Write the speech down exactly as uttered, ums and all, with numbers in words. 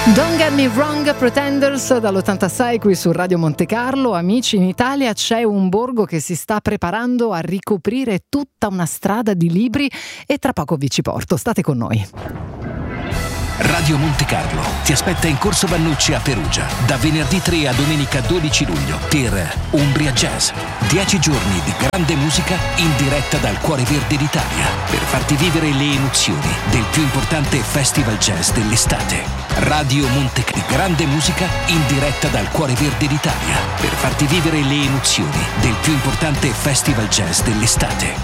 Don't Get Me Wrong, Pretenders dall'ottantasei qui su Radio Monte Carlo. Amici, in Italia c'è un borgo che si sta preparando a ricoprire tutta una strada di libri e tra poco vi ci porto, state con noi. Radio Monte Carlo ti aspetta in Corso Vannucci a Perugia da venerdì tre a domenica dodici luglio per Umbria Jazz. Dieci giorni di grande musica in diretta dal cuore verde d'Italia per farti vivere le emozioni del più importante festival jazz dell'estate. Radio Monte Carlo, grande musica in diretta dal cuore verde d'Italia per farti vivere le emozioni del più importante festival jazz dell'estate.